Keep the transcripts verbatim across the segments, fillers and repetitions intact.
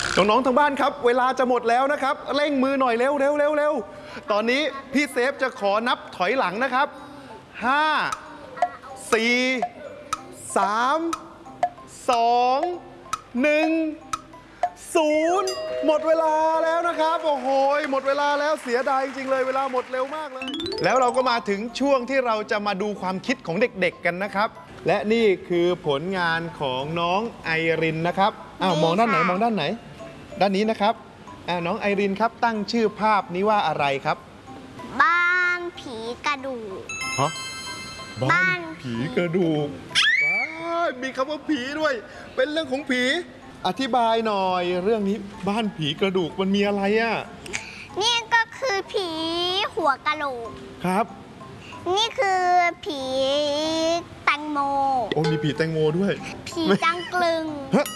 น้องๆทางบ้านครับเวลาจะหมดแล้วนะครับเร่งมือหน่อยเร็วเร็วเร็วเร็วตอนนี้พี่เซฟจะขอนับถอยหลังนะครับห้า สี่ สาม สอง หนึ่ง ศูนย์หมดเวลาแล้วนะครับโอ้โหหมดเวลาแล้วเสียดายจริงๆเลยเวลาหมดเร็วมากเลยแล้วเราก็มาถึงช่วงที่เราจะมาดูความคิดของเด็กๆกันนะครับและนี่คือผลงานของน้องไอรินนะครับอ้าวมองด้านไหนมองด้านไหนด้านนี้นะครับอ้าวน้องไอรินครับตั้งชื่อภาพนี้ว่าอะไรครับบ้านผีกระดูกฮะบ้านผีกระดูกว้าวมีคำว่าผีด้วยเป็นเรื่องของผีอธิบายหน่อยเรื่องนี้บ้านผีกระดูกมันมีอะไรอ่ะนี่ก็คือผีหัวกะโหลกครับนี่คือผีแตงโมโอ้มีผีแตงโมด้วยผีจังกลึง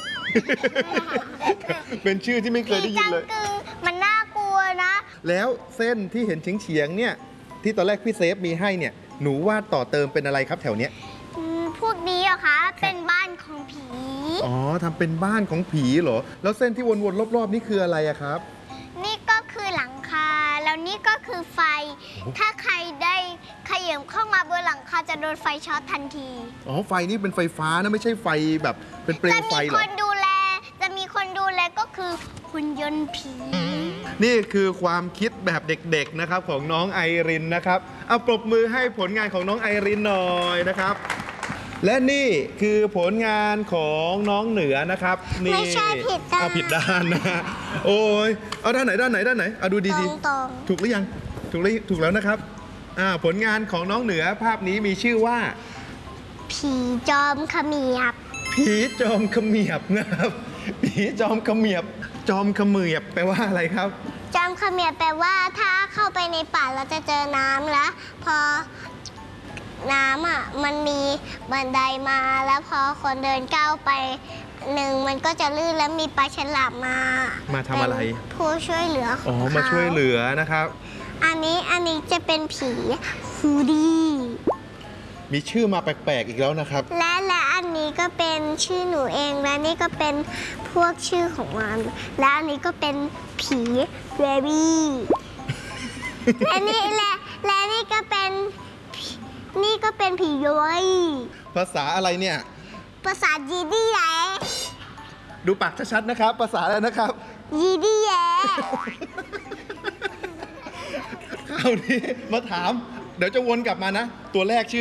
เป็นชื่อที่ไม่เคยได้ยินเลยผีจังกลึงมันน่ากลัวนะแล้วเส้นที่เห็นเฉียงๆเนี่ยที่ตอนแรกพี่เซฟมีให้เนี่ยหนูวาดต่อเติมเป็นอะไรครับแถวเนี้ยพวกนี้เหรอคะเป็นบ้านของผีอ๋อทำเป็นบ้านของผีเหรอแล้วเส้นที่วนๆรอบๆนี่คืออะไรอะครับนี่ก็คือหลังคาแล้วนี่ก็คือไฟถ้าใครได้ขยับเข้ามาบนหลังคาจะโดนไฟช็อตทันทีอ๋อไฟนี่เป็นไฟฟ้านะไม่ใช่ไฟแบบเป็นเปลวไฟหรอจะมีคนดูแลจะมีคนดูแลก็คือหุ่นยนต์ผีนี่คือความคิดแบบเด็กๆนะครับของน้องไอรินนะครับเอาปรบมือให้ผลงานของน้องไอรินหน่อยนะครับและนี่คือผลงานของน้องเหนือนะครับนี่ไม่ใช่ผิดด้านเอาผิดด้านนะโอ้ยเอาด้านไหนด้านไหนด้านไหนเอาดูดีๆถูกหรือยังถูกแล้วถูกแล้วนะครับอ่าผลงานของน้องเหนือภาพนี้มีชื่อว่าผีจอมเขมียบผีจอมเขมียบนะครับผีจอมเขมียบจอมเขมือบแปลว่าอะไรครับจอมเขมียบแปลว่าถ้าเข้าไปในป่าเราจะเจอน้ำแล้วพอน้ำอ่ะมันมีบันไดมาแล้วพอคนเดินก้าวไปหนึ่งมันก็จะลื่นแล้วมีปลาฉลามมามาทำอะไรผู้ช่วยเหลือของเขาอ๋อมาช่วยเหลือนะครับอันนี้อันนี้จะเป็นผีฮูดี้มีชื่อมาแปลกๆอีกแล้วนะครับและและอันนี้ก็เป็นชื่อหนูเองและนี่ก็เป็นพวกชื่อของมันและอันนี้ก็เป็นผีเบบี้และนี่และและนี่ก็เป็นนี่ก็เป็นผีย้อยภาษาอะไรเนี่ยภาษายีดี้แหละดูปากชัดๆนะครับภาษาอะไรนะครับยีดี้แหละคราวนี้มาถามเดี๋ยวจะวนกลับมานะตัวแรกชื่อ